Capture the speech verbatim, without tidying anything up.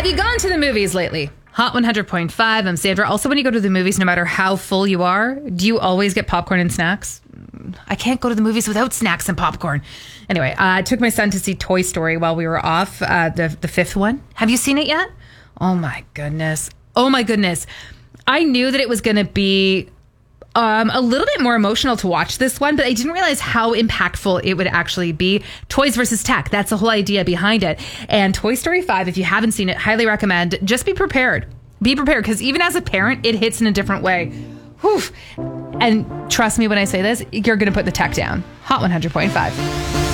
Have you gone to the movies lately? Hot one hundred point five, I'm Sandra. Also, when you go to the movies, no matter how full you are, do you always get popcorn and snacks? I can't go to the movies without snacks and popcorn. Anyway, uh, I took my son to see Toy Story while we were off, uh, the, the fifth one. Have you seen it yet? Oh my goodness. Oh my goodness. I knew that it was going to be um, a little bit more emotional to watch this one, but I didn't realize how impactful it would actually be. Toys versus tech. That's the whole idea behind it. And Toy Story five, if you haven't seen it, highly recommend. Just be prepared. Be prepared, because even as a parent, it hits in a different way. Whew. And trust me when I say this, you're going to put the tech down. Hot one hundred point five.